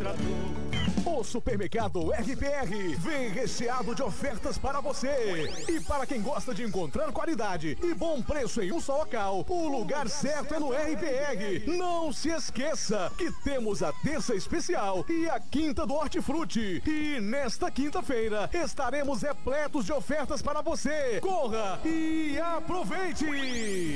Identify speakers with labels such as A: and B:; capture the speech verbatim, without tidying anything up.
A: trator.
B: O supermercado R P R vem recheado de ofertas para você. E para quem gosta de encontrar qualidade e bom preço em um só local, o lugar certo é no R P R. Não se esqueça que temos a terça especial e a quinta do Hortifruti. E nesta quinta-feira estaremos repletos de ofertas para você. Corra e aproveite!